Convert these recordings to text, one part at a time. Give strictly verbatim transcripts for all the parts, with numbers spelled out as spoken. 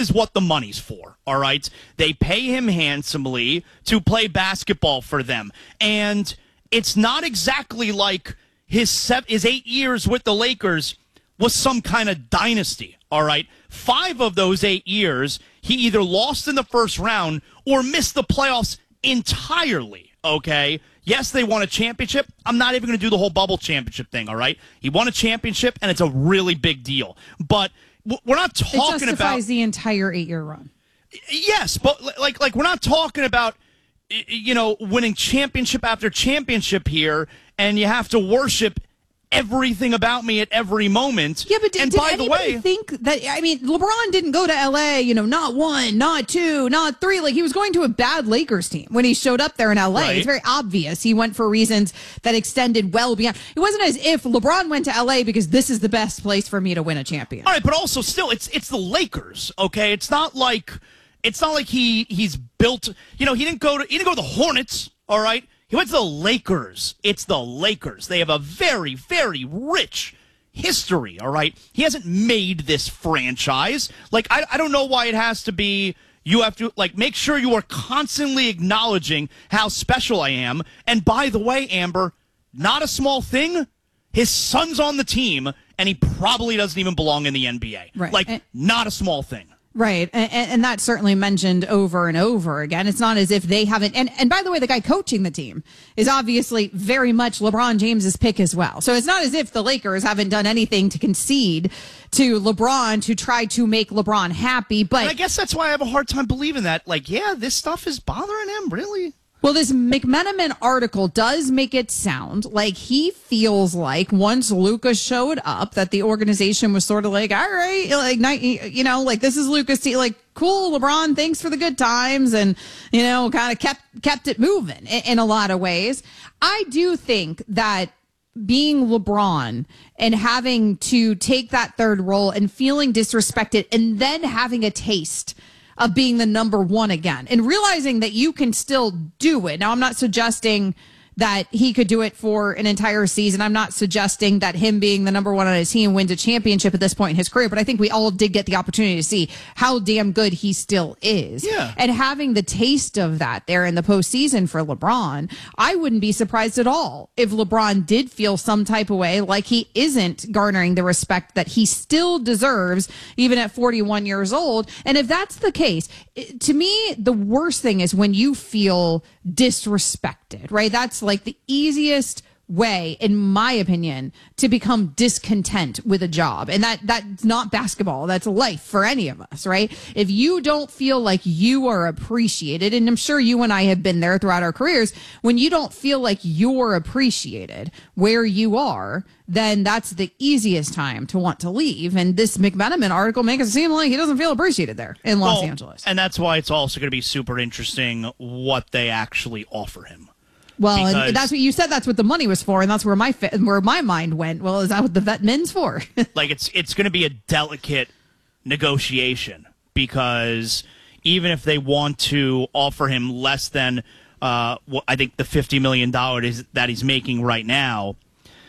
is what the money's for, all right? They pay him handsomely to play basketball for them. And it's not exactly like his seven, his eight years with the Lakers was some kind of dynasty, all right? Five of those eight years, he either lost in the first round or missed the playoffs entirely, okay? Yes, they won a championship. I'm not even going to do the whole bubble championship thing, all right? He won a championship, and it's a really big deal. But we're not talking about... It justifies the entire eight-year run. Yes, but like, like we're not talking about, you know, winning championship after championship here, and you have to worship everything about me at every moment. Yeah, but did, and did by anybody the way, think that, I mean, LeBron didn't go to L A, you know, not one, not two, not three. Like, he was going to a bad Lakers team when he showed up there in L A. Right. It's very obvious. He went for reasons that extended well beyond. It wasn't as if LeBron went to L A because this is the best place for me to win a championship. All right, but also still, it's it's the Lakers, okay? It's not like it's not like he he's built, you know, he didn't go to he didn't go to the Hornets, all right? He went to the Lakers. It's the Lakers. They have a very, very rich history, all right? He hasn't made this franchise. Like, I, I don't know why it has to be, you have to, like, make sure you are constantly acknowledging how special I am. And by the way, Amber, not a small thing, his son's on the team, and he probably doesn't even belong in the N B A. Right. Like, and- not a small thing. Right. And, and that's certainly mentioned over and over again. It's not as if they haven't. And, and by the way, the guy coaching the team is obviously very much LeBron James's pick as well. So it's not as if the Lakers haven't done anything to concede to LeBron to try to make LeBron happy. But and I guess that's why I have a hard time believing that. Like, yeah, this stuff is bothering him, really? Well, this McMenamin article does make it sound like he feels like once Luka showed up that the organization was sort of like, all right, like, you know, like this is Luka's team, like, cool, LeBron, thanks for the good times, and, you know, kind of kept kept it moving in, in a lot of ways. I do think that being LeBron and having to take that third role and feeling disrespected and then having a taste of being the number one again and realizing that you can still do it. Now, I'm not suggesting that he could do it for an entire season. I'm not suggesting that him being the number one on his team wins a championship at this point in his career, but I think we all did get the opportunity to see how damn good he still is. Yeah. And having the taste of that there in the postseason for LeBron, I wouldn't be surprised at all if LeBron did feel some type of way like he isn't garnering the respect that he still deserves, even at forty-one years old. And if that's the case, it, to me, the worst thing is when you feel disrespected, right? That's like the easiest way, in my opinion, to become discontent with a job. And that that's not basketball. That's life for any of us, right? If you don't feel like you are appreciated, and I'm sure you and I have been there throughout our careers, when you don't feel like you're appreciated where you are, then that's the easiest time to want to leave. And this McMenamin article makes it seem like he doesn't feel appreciated there in Los well, Angeles. And that's why it's also going to be super interesting what they actually offer him. Well, Because, and that's what you said. That's what the money was for, and that's where my where my mind went. Well, is that what the vet min's for? like it's it's going to be a delicate negotiation because even if they want to offer him less than uh, what I think the fifty million dollars that he's making right now,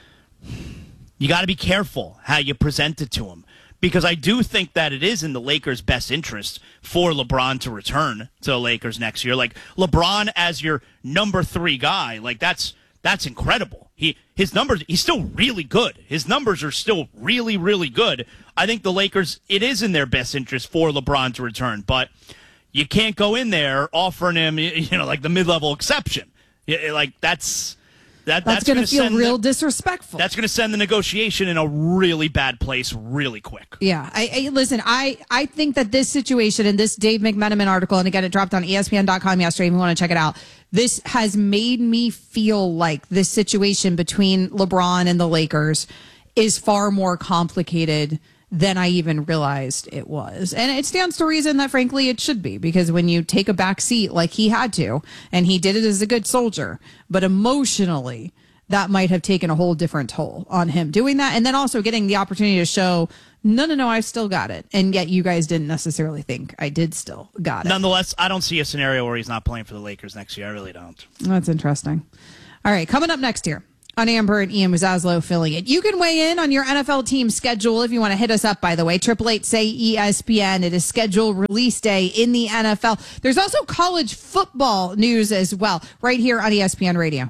you got to be careful how you present it to him. Because I do think that it is in the Lakers' best interest for LeBron to return to the Lakers next year. Like, LeBron as your number three guy, like, that's that's incredible. He his numbers, he's still really good. His numbers are still really, really good. I think the Lakers, it is in their best interest for LeBron to return. But you can't go in there offering him, you know, like the mid-level exception. Like, that's... That, that's, that's going to feel real the, disrespectful. That's going to send the negotiation in a really bad place really quick. Yeah. I, I listen, I, I think that this situation and this Dave McMenamin article, and again, it dropped on E S P N dot com yesterday if you want to check it out, this has made me feel like this situation between LeBron and the Lakers is far more complicated than I even realized it was. And it stands to reason that, frankly, it should be, because when you take a back seat like he had to, and he did it as a good soldier, but emotionally, that might have taken a whole different toll on him doing that. And then also getting the opportunity to show, no, no, no, I've still got it. And yet you guys didn't necessarily think I did still got it. Nonetheless, I don't see a scenario where he's not playing for the Lakers next year. I really don't. That's interesting. All right, coming up next here. On Amber and Ian Mazzaslo filling it. You can weigh in on your N F L team schedule if you want to hit us up, by the way. Triple eight say E S P N. It is schedule release day in the N F L. There's also college football news as well, right here on E S P N Radio.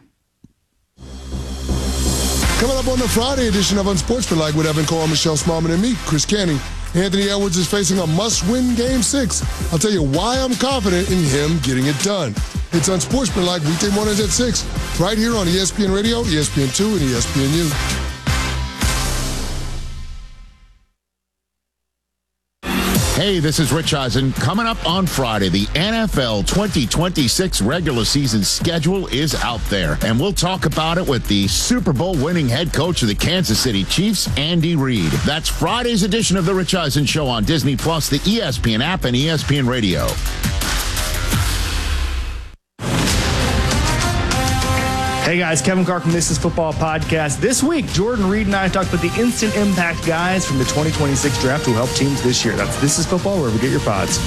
Coming up on the Friday edition of Unsportsmanlike with Evan Cole, Michelle Smallman, and me, Chris Canning. Anthony Edwards is facing a must-win Game six. I'll tell you why I'm confident in him getting it done. It's Unsportsmanlike weekday mornings at six, right here on E S P N Radio, E S P N two, and E S P N U. Hey, this is Rich Eisen. Coming up on Friday, the N F L twenty twenty-six regular season schedule is out there, and we'll talk about it with the Super Bowl winning head coach of the Kansas City Chiefs, Andy Reid. That's Friday's edition of the Rich Eisen Show on Disney Plus, the E S P N app, and E S P N Radio. Hey guys, Kevin Carr from This Is Football Podcast. This week, Jordan Reed and I talked about the instant impact guys from the twenty twenty-six draft who helped teams this year. That's This Is Football, wherever you get your pods.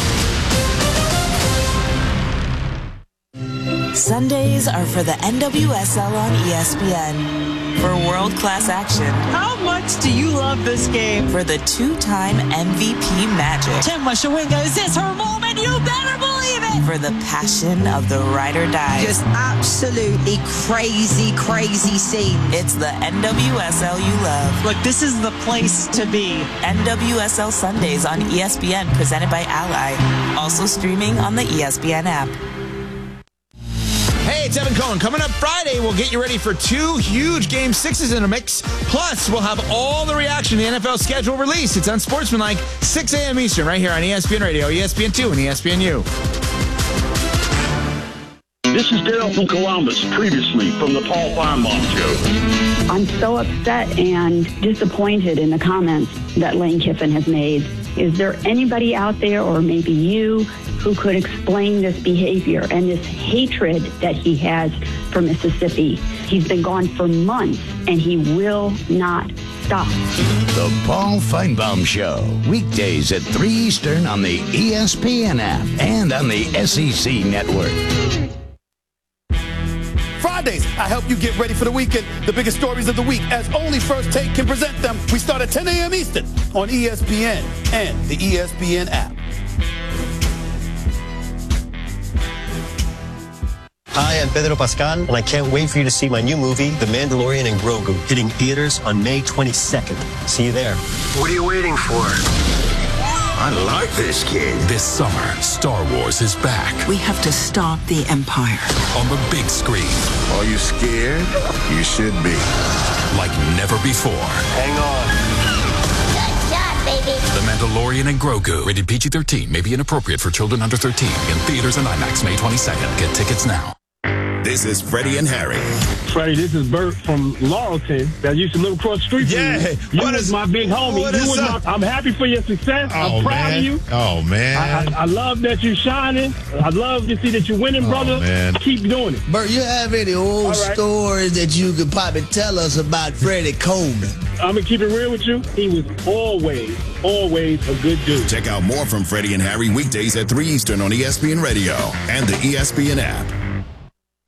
Sundays are for the N W S L on E S P N. For world-class action. How much do you love this game? For the two-time M V P magic. Tim Washawinga, is this her moment? You better believe it! For the passion of the ride or die. Just absolutely crazy, crazy scene. It's the N W S L you love. Look, this is the place to be. N W S L Sundays on E S P N, presented by Ally. Also streaming on the E S P N app. Hey, it's Evan Cohen. Coming up Friday, we'll get you ready for two huge Game sixes in a mix. Plus, we'll have all the reaction to the N F L schedule release. It's Unsportsmanlike, six a.m. Eastern, right here on E S P N Radio, E S P N two, and E S P N U. This is Daryl from Columbus, previously from the Paul Feinbaum Show. I'm so upset and disappointed in the comments that Lane Kiffin has made. Is there anybody out there, or maybe you, who could explain this behavior and this hatred that he has for Mississippi? He's been gone for months, and he will not stop. The Paul Feinbaum Show, weekdays at three Eastern on the E S P N app and on the S E C Network. Fridays, I help you get ready for the weekend. The biggest stories of the week, as only First Take can present them. We start at ten a.m. Eastern on E S P N and the E S P N app. Hi, I'm Pedro Pascal, and I can't wait for you to see my new movie, The Mandalorian and Grogu, hitting theaters on May twenty-second. See you there. What are you waiting for? I like this kid. This summer, Star Wars is back. We have to stop the Empire. On the big screen. Are you scared? You should be. Like never before. Hang on. Good job, baby. The Mandalorian and Grogu. Rated P G thirteen. May be inappropriate for children under thirteen. In theaters and IMAX May twenty-second. Get tickets now. This is Freddie and Harry. Freddie, this is Bert from Laurelton that used to live across the street from yeah. you. You what was is, my big homie. What you is was my, I'm happy for your success. Oh, I'm proud man. of you. Oh, man. I, I, I love that you're shining. I love to see that you're winning, oh, brother. Man. Keep doing it. Bert, you have any old right. stories that you could probably tell us about Freddie Coleman? I'm going to keep it real with you. He was always, always a good dude. Check out more from Freddie and Harry weekdays at three Eastern on E S P N Radio and the E S P N app.